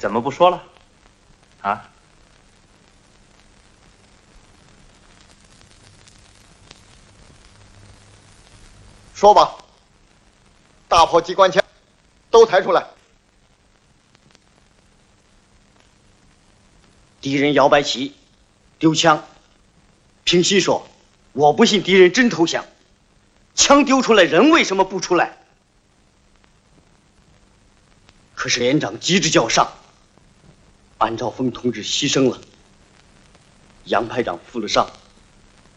怎么不说了？啊？ 说吧，大炮、机关枪都抬出来。 敌人摇白旗，丢枪。平心说，我不信敌人真投降。枪丢出来，人为什么不出来？可是连长急着叫上，安兆峰同志牺牲了，杨排长负了伤。